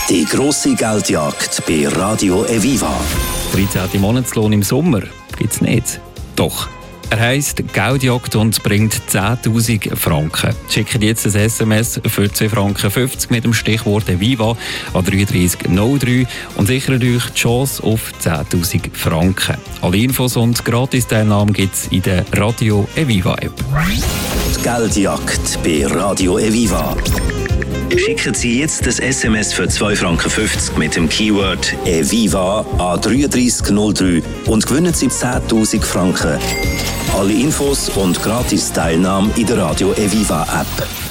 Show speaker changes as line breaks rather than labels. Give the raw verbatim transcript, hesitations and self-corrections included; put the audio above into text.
Die grosse Geldjagd bei Radio Eviva.
dreizehnten Monatslohn im Sommer gibt's nicht. Doch. Er heisst Geldjagd und bringt zehntausend Franken. Schickt jetzt ein S M S für zwei Franken fünfzig mit dem Stichwort Eviva an drei drei null drei und sichert euch die Chance auf zehntausend Franken. Alle Infos und Gratis-Teilnahme gibt es in der Radio Eviva App.
Die Geldjagd bei Radio Eviva. Schicken Sie jetzt das S M S für zwei Franken fünfzig mit dem Keyword Eviva an drei drei null drei und gewinnen Sie zehntausend Franken. Alle Infos und Gratis-Teilnahme in der Radio Eviva App.